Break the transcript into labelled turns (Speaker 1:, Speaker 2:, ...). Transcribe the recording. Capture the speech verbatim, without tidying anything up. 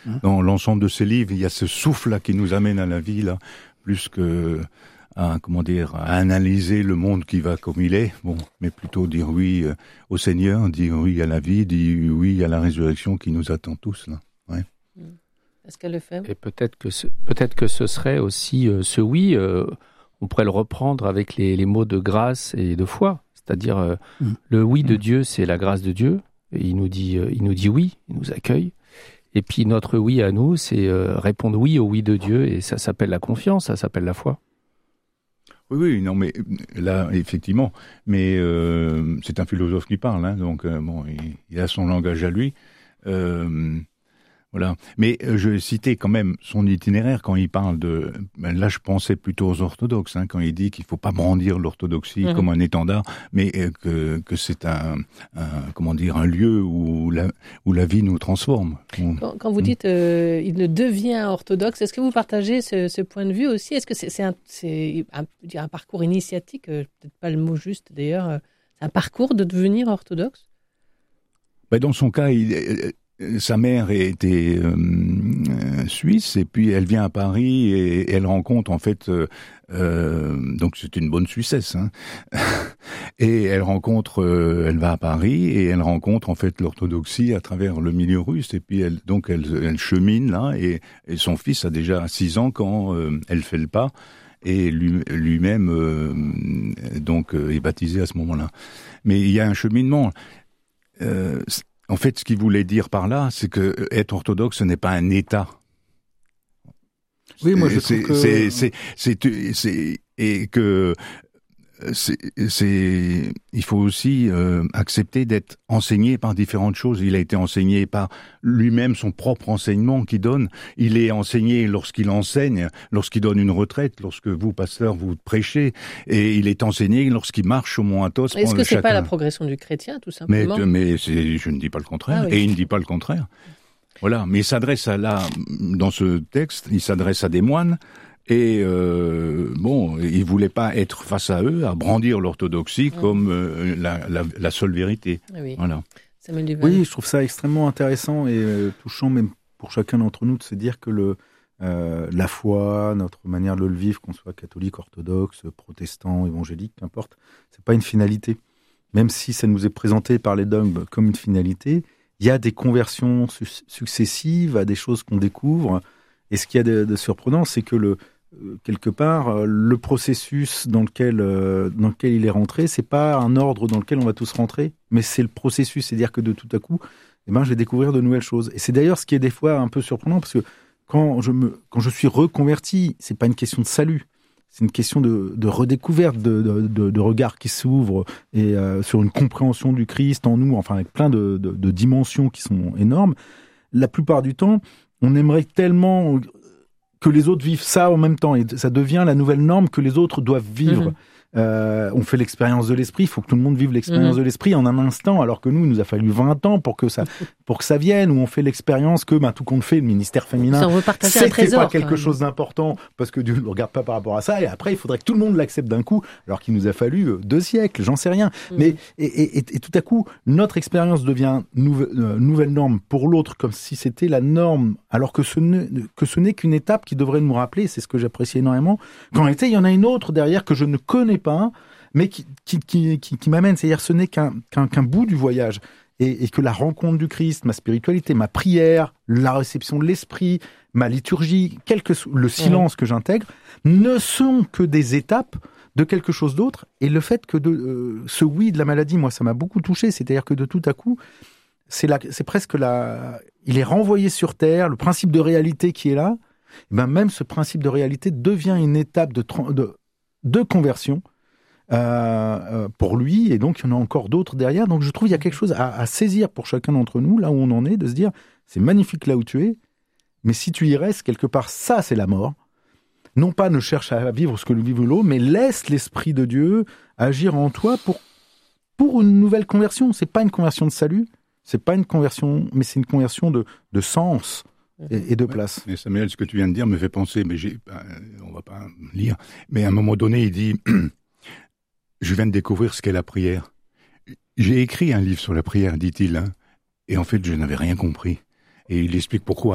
Speaker 1: dans l'ensemble de ses livres, il y a ce souffle-là qui nous amène à la vie, là, plus que à, comment dire, à analyser le monde qui va comme il est, bon, mais plutôt dire oui euh, au Seigneur, dire oui à la vie, dire oui à la résurrection qui nous attend tous, là. Ouais.
Speaker 2: Est-ce qu'elle le fait ?
Speaker 3: Et peut-être que ce, peut-être que ce serait aussi euh, ce oui, euh, on pourrait le reprendre avec les, les mots de grâce et de foi, c'est-à-dire euh, mmh. le oui de mmh. Dieu, c'est la grâce de Dieu, et il nous dit, euh, il nous dit oui, il nous accueille. Et puis notre oui à nous, c'est euh, répondre oui au oui de Dieu, et ça s'appelle la confiance, ça s'appelle la foi.
Speaker 1: Oui, oui, non, mais là, effectivement, mais euh, c'est un philosophe qui parle, hein, donc euh, bon, il, il a son langage à lui. Euh, Voilà. Mais euh, je citais quand même son itinéraire quand il parle de... Ben là, je pensais plutôt aux orthodoxes, hein, quand il dit qu'il faut pas brandir l'orthodoxie mmh. comme un étendard, mais euh, que, que c'est un, un, comment dire, un lieu où la, où la vie nous transforme.
Speaker 2: Quand, quand vous mmh. dites euh, il devient orthodoxe, est-ce que vous partagez ce, ce point de vue aussi ? Est-ce que c'est, c'est, un, c'est un, un parcours initiatique, euh, peut-être pas le mot juste d'ailleurs, euh, c'est un parcours de devenir orthodoxe ?
Speaker 1: Ben dans son cas, il... Euh, sa mère était euh, euh, suisse et puis elle vient à Paris et, et elle rencontre en fait euh, euh, donc c'est une bonne Suissesse hein, et elle rencontre euh, elle va à Paris et elle rencontre en fait l'orthodoxie à travers le milieu russe et puis elle donc elle, elle chemine là et, et son fils a déjà six ans quand euh, elle fait le pas et lui, lui-même euh, donc euh, est baptisé à ce moment-là. Mais il y a un cheminement. Euh, En fait, ce qu'il voulait dire par là, c'est que être orthodoxe, ce n'est pas un État.
Speaker 4: Oui, moi je
Speaker 1: c'est,
Speaker 4: trouve que
Speaker 1: c'est, c'est, c'est, c'est, c'est et que c'est, c'est, il faut aussi euh, accepter d'être enseigné par différentes choses. Il a été enseigné par lui-même son propre enseignement qu'il donne. Il est enseigné lorsqu'il enseigne, lorsqu'il donne une retraite, lorsque vous, pasteur, vous prêchez, et il est enseigné lorsqu'il marche au Mont Athos.
Speaker 2: Est-ce que c'est
Speaker 1: chacun...
Speaker 2: pas la progression du chrétien, tout simplement ?
Speaker 1: Mais, mais c'est, je ne dis pas le contraire, ah oui. Et il ne dit pas le contraire. Voilà, mais il s'adresse à là, dans ce texte, il s'adresse à des moines. Et euh, bon, il voulait pas être face à eux, à brandir l'orthodoxie mmh. comme euh, la, la, la seule vérité.
Speaker 2: Oui.
Speaker 1: Voilà.
Speaker 4: Oui, je trouve ça extrêmement intéressant et euh, touchant, même pour chacun d'entre nous, de se dire que le, euh, la foi, notre manière de le vivre, qu'on soit catholique, orthodoxe, protestant, évangélique, qu'importe, c'est pas une finalité. Même si ça nous est présenté par les dogmes comme une finalité, il y a des conversions su- successives à des choses qu'on découvre. Et ce qu'il y a de, de surprenant, c'est que le quelque part, le processus dans lequel, euh, dans lequel il est rentré, c'est pas un ordre dans lequel on va tous rentrer, mais c'est le processus. C'est-à-dire que de tout à coup, eh ben, je vais découvrir de nouvelles choses. Et c'est d'ailleurs ce qui est des fois un peu surprenant, parce que quand je, me, quand je suis reconverti, c'est pas une question de salut, c'est une question de, de redécouverte, de, de, de, de regard qui s'ouvre et euh, sur une compréhension du Christ en nous, enfin avec plein de, de, de dimensions qui sont énormes. La plupart du temps, on aimerait tellement que les autres vivent ça en même temps, et ça devient la nouvelle norme que les autres doivent vivre. Mmh. Euh, on fait l'expérience de l'esprit, il faut que tout le monde vive l'expérience mmh. de l'esprit en un instant, alors que nous, il nous a fallu vingt ans pour que ça, pour que ça vienne, ou on fait l'expérience que, ben, tout compte fait, le ministère féminin, c'est que c'est pas quelque chose d'important, parce que Dieu ne le regarde pas par rapport à ça, et après, il faudrait que tout le monde l'accepte d'un coup, alors qu'il nous a fallu deux siècles, j'en sais rien. Mmh. Mais, et, et, et, et tout à coup, notre expérience devient nouve, euh, nouvelle norme pour l'autre, comme si c'était la norme, alors que ce, ne, que ce n'est qu'une étape qui devrait nous rappeler, c'est ce que j'apprécie énormément, qu'en réalité, il y en a une autre derrière que je ne connais pas, pas, mais qui, qui, qui, qui, qui m'amène, c'est-à-dire ce n'est qu'un, qu'un, qu'un bout du voyage, et, et que la rencontre du Christ, ma spiritualité, ma prière, la réception de l'esprit, ma liturgie, quel que soit le silence mmh. que j'intègre, ne sont que des étapes de quelque chose d'autre, et le fait que de, euh, ce oui de la maladie, moi ça m'a beaucoup touché, c'est-à-dire que de tout à coup, c'est, la, c'est presque la... il est renvoyé sur Terre, le principe de réalité qui est là, et ben même ce principe de réalité devient une étape de, de, de conversion, Euh, euh, pour lui, et donc il y en a encore d'autres derrière. Donc je trouve qu'il y a quelque chose à, à saisir pour chacun d'entre nous, là où on en est, de se dire, c'est magnifique là où tu es, mais si tu y restes, quelque part, ça c'est la mort. Non pas ne cherche à vivre ce que le vivre l'autre, mais laisse l'Esprit de Dieu agir en toi pour, pour une nouvelle conversion. C'est pas une conversion de salut, c'est pas une conversion, mais c'est une conversion de, de sens et, et de place.
Speaker 1: Ouais, mais Samuel, ce que tu viens de dire me fait penser, mais j'ai, on va pas lire, mais à un moment donné, il dit... Je viens de découvrir ce qu'est la prière. J'ai écrit un livre sur la prière, dit-il, hein, et en fait, je n'avais rien compris. Et il explique pourquoi.